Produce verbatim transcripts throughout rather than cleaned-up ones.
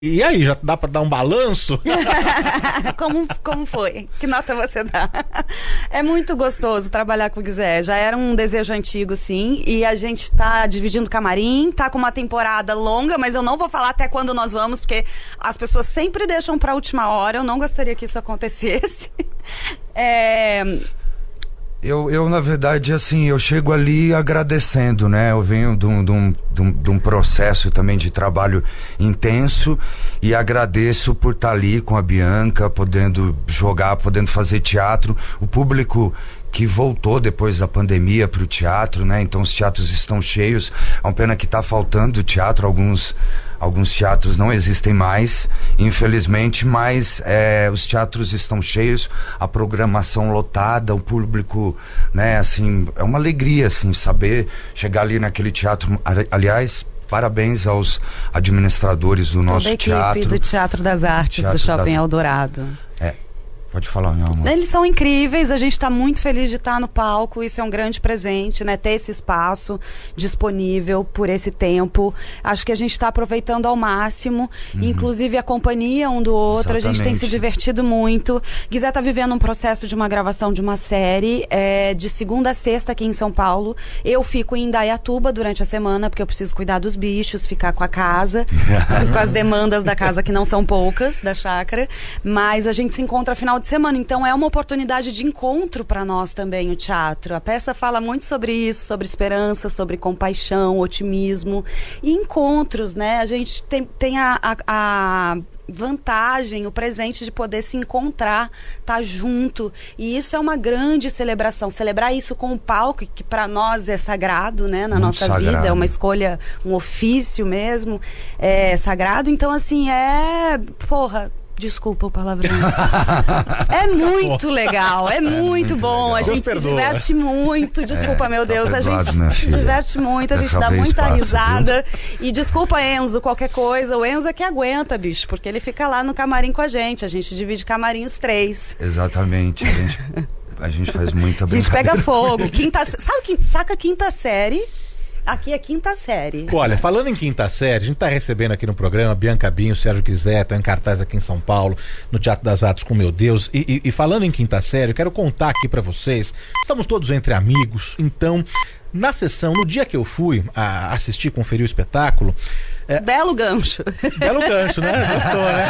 E aí, já dá pra dar um balanço? como, como foi? Que nota você dá? É muito gostoso trabalhar com o Guizé. Já era um desejo antigo, sim. E a gente tá dividindo camarim, tá com uma temporada longa, mas eu não vou falar até quando nós vamos, porque as pessoas sempre deixam pra última hora. Eu não gostaria que isso acontecesse. É... Eu, eu, na verdade, assim, eu chego ali agradecendo, né? Eu venho de um, de um, de um, de um processo também de trabalho intenso e agradeço por estar ali com a Bianca, podendo jogar, podendo fazer teatro. O público que voltou depois da pandemia para o teatro, né? Então os teatros estão cheios. É uma pena que está faltando teatro, alguns... Alguns teatros não existem mais, infelizmente, mas é, os teatros estão cheios, a programação lotada, o público, né, assim, é uma alegria, assim, saber chegar ali naquele teatro. Aliás, parabéns aos administradores do nosso Toda a equipe teatro. do Teatro das Artes Teatro do Shopping das... Eldorado. É. Pode falar, meu amor. Eles são incríveis, a gente está muito feliz de estar no palco, isso é um grande presente, né? Ter esse espaço disponível por esse tempo. Acho que a gente está aproveitando ao máximo, uhum. Inclusive a companhia um do outro. Exatamente. A gente tem se divertido muito. Guizé está vivendo um processo de uma gravação de uma série, é, de segunda a sexta aqui em São Paulo. Eu fico em Indaiatuba durante a semana, porque eu preciso cuidar dos bichos, ficar com a casa, com as demandas da casa que não são poucas, da chácara. Mas a gente se encontra final de semana, então é uma oportunidade de encontro para nós também, o teatro. A peça fala muito sobre isso, sobre esperança, sobre compaixão, otimismo e encontros, né? A gente tem, tem a, a, a vantagem, o presente de poder se encontrar, estar tá junto, e isso é uma grande celebração. Celebrar isso com o palco, que para nós é sagrado, né? Na muito nossa sagrado. Vida, é uma escolha, um ofício mesmo, é sagrado. Então, assim, é... Porra, desculpa o palavrão. É muito legal, é muito, é muito bom. Legal. A gente se diverte muito. Desculpa, é, meu Deus, tá a gente se diverte muito, a gente dá muita passa, risada. Viu? E desculpa, Enzo, qualquer coisa. O Enzo é que aguenta, bicho, porque ele fica lá no camarim com a gente. A gente divide camarim os três. Exatamente. A gente, a gente faz muita brincadeira. A gente pega fogo. Quinta, sabe quem saca a quinta série? Aqui é quinta série. Olha, falando em quinta série, a gente tá recebendo aqui no programa Bianca Binho, Sérgio Guizé, tá em cartaz aqui em São Paulo, no Teatro das Artes com Meu Deus. E, e, e falando em quinta série, eu quero contar aqui pra vocês, estamos todos entre amigos, então, na sessão, no dia que eu fui a assistir, conferir o espetáculo... É... Belo gancho. Belo gancho, né? Gostou, né?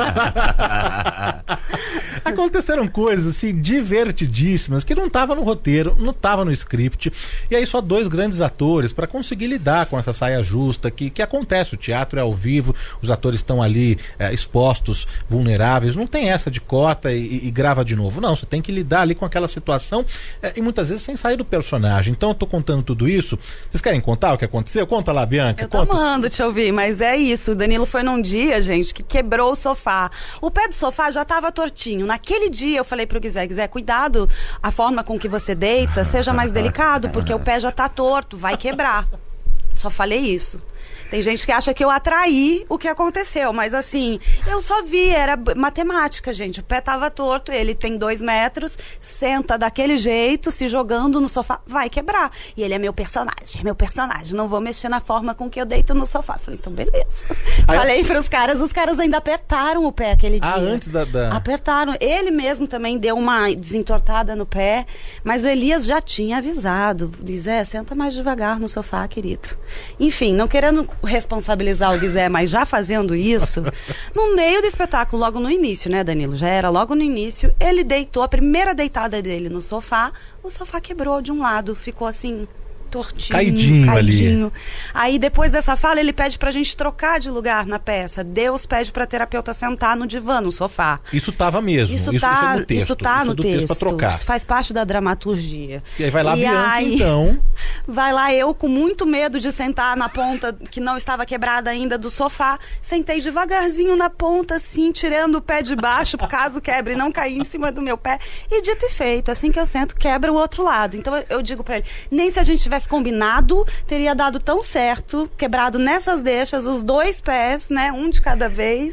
Aconteceram coisas, assim, divertidíssimas, que não tava no roteiro, não tava no script. E aí só dois grandes atores para conseguir lidar com essa saia justa que, que acontece. O teatro é ao vivo, os atores estão ali é, expostos, vulneráveis. Não tem essa de cota e, e grava de novo. Não, você tem que lidar ali com aquela situação é, e muitas vezes sem sair do personagem. Então eu tô contando tudo isso. Vocês querem contar o que aconteceu? Conta lá, Bianca. Eu tô conta. amando te ouvir, mas é isso. O Danilo foi num dia, gente, que quebrou o sofá. O pé do sofá já tava tortinho. Naquele dia eu falei pro Guizé, Guizé, cuidado, a forma com que você deita, seja mais delicado, porque o pé já tá torto, vai quebrar. Só falei isso. Tem gente que acha que eu atraí o que aconteceu, mas assim, eu só vi, era matemática, gente. O pé tava torto, ele tem dois metros, senta daquele jeito, se jogando no sofá, vai quebrar. E ele é meu personagem, é meu personagem, não vou mexer na forma com que eu deito no sofá. Falei, então beleza. Aí, falei pros caras, os caras ainda apertaram o pé aquele dia. Ah, antes da, da... Apertaram. Ele mesmo também deu uma desentortada no pé, mas o Elias já tinha avisado. Diz, é, senta mais devagar no sofá, querido. Enfim, não querendo responsabilizar o Guizé, mas já fazendo isso, no meio do espetáculo, logo no início, né, Danilo? Já era logo no início, ele deitou, a primeira deitada dele no sofá, o sofá quebrou de um lado, ficou assim... tortinho, caidinho, caidinho ali. Aí depois dessa fala ele pede pra gente trocar de lugar na peça. Deus pede pra terapeuta sentar no divã, no sofá. Isso tava mesmo. Isso, isso tá, isso é no texto. Isso tá isso no é do texto. texto pra trocar. Isso faz parte da dramaturgia. E aí vai lá a Bianca, aí, então. Vai lá eu com muito medo de sentar na ponta que não estava quebrada ainda do sofá. Sentei devagarzinho na ponta, assim, tirando o pé de baixo, caso quebre, não cair em cima do meu pé. E dito e feito, assim que eu sento, quebra o outro lado. Então eu digo pra ele, nem se a gente tivesse combinado teria dado tão certo, quebrado nessas deixas, os dois pés, né, um de cada vez.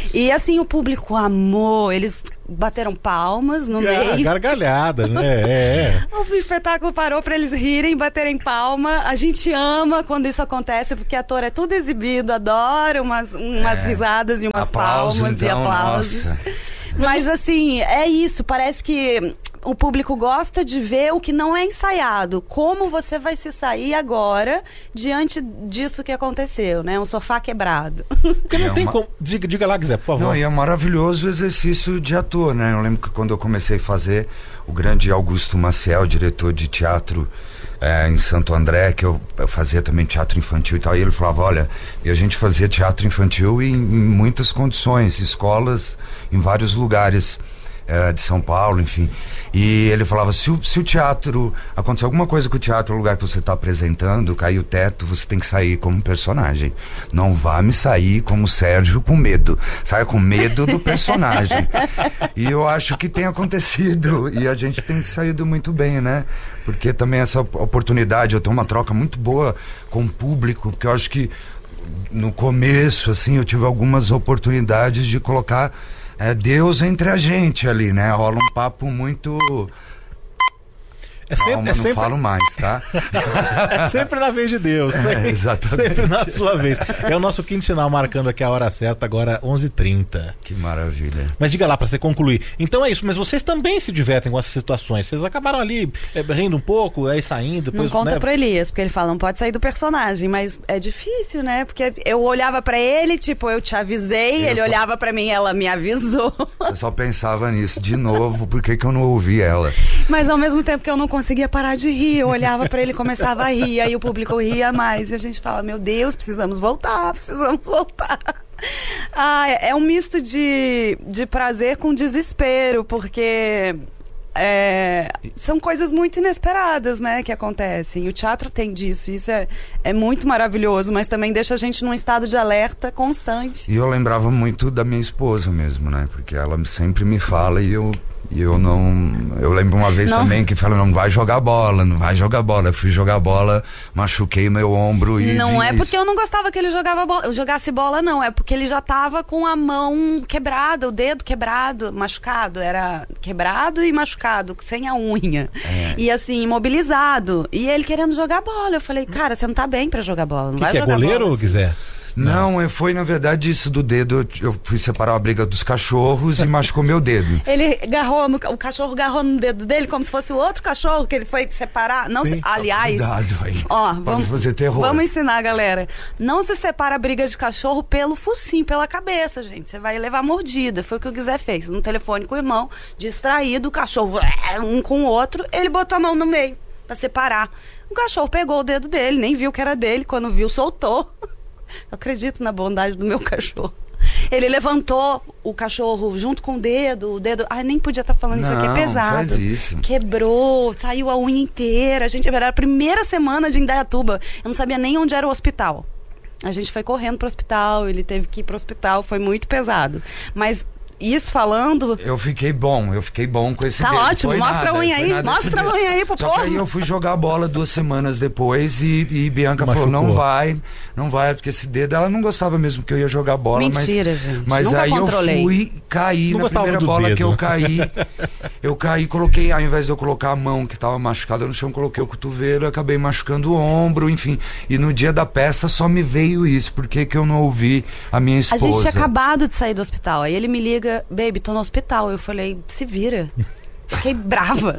E assim, o público amou, eles bateram palmas no Ah, meio. gargalhada, né? É, é. O espetáculo parou pra eles rirem, baterem palma. A gente ama quando isso acontece, porque ator é tudo exibido, adora umas, umas É. risadas e umas Aplauso, palmas e então, aplausos. nossa. Mas assim, é isso, parece que o público gosta de ver o que não é ensaiado. Como você vai se sair agora diante disso que aconteceu, né? Um sofá quebrado. Porque não É tem uma- como. Diga, diga lá, Guizé, por favor. Não, e é maravilhoso o exercício de ator, né? Eu lembro que quando eu comecei a fazer, o grande Augusto Maciel, diretor de teatro é, em Santo André, que eu, eu fazia também teatro infantil e tal, e ele falava, olha, e a gente fazia teatro infantil em, em muitas condições, escolas em vários lugares é, de São Paulo, enfim. E ele falava, se o, se o teatro, acontecer alguma coisa com o teatro, o lugar que você está apresentando, cair o teto, você tem que sair como personagem. Não vá me sair como Sérgio com medo. Saia com medo do personagem. E eu acho que tem acontecido. E a gente tem saído muito bem, né? Porque também essa oportunidade, eu tenho uma troca muito boa com o público, porque eu acho que no começo, assim, eu tive algumas oportunidades de colocar é, Deus entre a gente ali, né? Rola um papo muito... É sempre, Calma, é não sempre, falo mais, tá? é sempre na vez de Deus. sempre, exatamente. sempre na sua vez. É o nosso quinto sinal marcando aqui a hora certa, agora onze e trinta. Que maravilha. Mas diga lá, pra você concluir. Então é isso, mas vocês também se divertem com essas situações. Vocês acabaram ali é, rindo um pouco, aí saindo, depois... Não conta né? pro Elias, porque ele fala, não pode sair do personagem, mas é difícil, né? Porque eu olhava pra ele, tipo, eu te avisei, Eu ele só- olhava pra mim, ela me avisou. Eu só pensava nisso, de novo, por que que eu não ouvi ela? Mas ao mesmo tempo que eu não conseguia parar de rir, eu olhava pra ele e começava a rir, aí o público ria mais, e a gente fala, meu Deus, precisamos voltar, precisamos voltar. Ah, é é um misto de, de prazer com desespero, porque é, são coisas muito inesperadas, né, que acontecem. E o teatro tem disso, isso é, é muito maravilhoso, mas também deixa a gente num estado de alerta constante. E eu lembrava muito da minha esposa mesmo, né? Porque ela sempre me fala e eu, e eu não... Eu lembro uma vez Não. também que fala, não vai jogar bola, não vai jogar bola. Eu fui jogar bola, machuquei meu ombro e... Não vi é isso. porque eu não gostava que ele jogava bola, eu jogasse bola, não. É porque ele já tava com a mão quebrada, o dedo quebrado, machucado. Era quebrado e machucado, sem a unha. É. E assim, imobilizado. E ele querendo jogar bola. Eu falei, cara, você não tá bem pra jogar bola. Não Que, vai que é jogar goleiro, bola, ou assim. Guizé? Não, eu- foi na verdade isso do dedo. Eu, eu fui separar a briga dos cachorros e machucou meu dedo. Ele agarrou, no, o cachorro agarrou no dedo dele como se fosse o outro cachorro que ele foi separar. Não se, Sim. aliás, Cuidado aí. ó, Pode vamos fazer terror. Vamos ensinar, galera. Não se separa a briga de cachorro pelo focinho, pela cabeça, gente. Você vai levar mordida. Foi o que o Guizé fez. No telefone com o irmão, distraído, o cachorro um com o outro, ele botou a mão no meio pra separar. O cachorro pegou o dedo dele, nem viu que era dele. Quando viu, soltou. Eu acredito na bondade do meu cachorro. Ele levantou o cachorro junto com o dedo, o dedo... Ai, nem podia estar falando isso aqui, é Não, pesado. faz isso. Quebrou, saiu a unha inteira. A gente era a primeira semana de Indaiatuba. Eu não sabia nem onde era o hospital. A gente foi correndo pro hospital, ele teve que ir pro hospital, foi muito pesado. Mas isso falando... Eu fiquei bom, eu fiquei bom com esse Tá dedo. ótimo, Foi mostra nada, a unha foi aí, nada esse mostra a dedo. unha aí pro Só povo. que aí eu fui jogar bola duas semanas depois e, e Bianca Machucou. falou, não vai, não vai, porque esse dedo, ela não gostava mesmo que eu ia jogar bola. Mentira, mas, gente, Mas nunca aí controlei. eu fui, caí Não na gostava primeira do bola dedo. que eu caí. Eu caí, coloquei, ao invés de eu colocar a mão que tava machucada no chão, coloquei o cotovelo, acabei machucando o ombro, enfim. E no dia da peça só me veio isso, por que que eu não ouvi a minha A esposa? gente tinha acabado de sair do hospital. Aí ele me liga, baby, tô no hospital. Eu falei, se vira. Fiquei brava.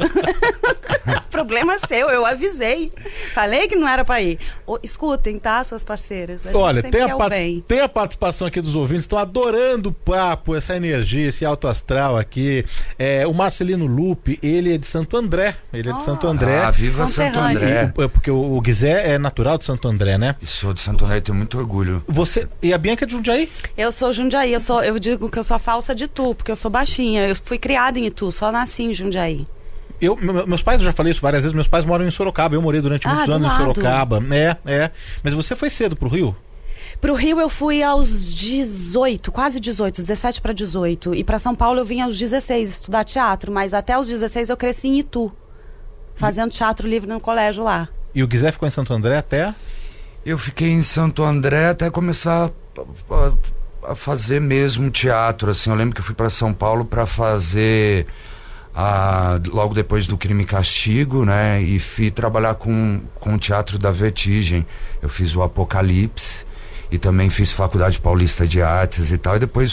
Problema seu, eu avisei. Falei que não era pra ir. Ô, escutem, tá, suas parceiras? A gente Olha, sempre tem quer a, o pa- bem. tem a participação aqui dos ouvintes, estão adorando o papo, essa energia, esse alto astral aqui. É, o Marcelino Lupe, ele é de Santo André. Ele é de Oh. Santo André. Ah, viva Santo Conterrâneo. André. E o- porque o, o Guizé é natural de Santo André, né? E sou de Santo André, tenho muito orgulho. Você e a Bianca é de Jundiaí? Eu sou Jundiaí, eu, sou, eu digo que eu sou a falsa de Itu, porque eu sou baixinha. Eu fui criada em Itu, só nasci em Jundiaí. Eu, me- meus pais, eu já falei isso várias vezes, meus pais moram em Sorocaba. Eu morei durante Ah, muitos do anos em lado. Sorocaba. É, é. Mas você foi cedo pro Rio? Pro Rio eu fui aos dezoito, quase dezoito, dezessete para dezoito. E pra São Paulo eu vim aos dezesseis estudar teatro, mas até os dezesseis eu cresci em Itu, fazendo teatro livre no colégio lá. E o Guizé ficou em Santo André até? Eu fiquei em Santo André até começar a, a a fazer mesmo teatro, assim. Eu lembro que eu fui para São Paulo para fazer a, logo depois do Crime e Castigo, né? E fui trabalhar com, com o Teatro da Vertigem. Eu fiz o Apocalipse e também fiz Faculdade Paulista de Artes e tal, e depois